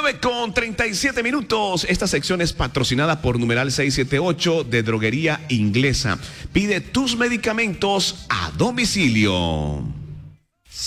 9:37. Esta sección es patrocinada por numeral 678 de Droguería Inglesa. Pide tus medicamentos a domicilio.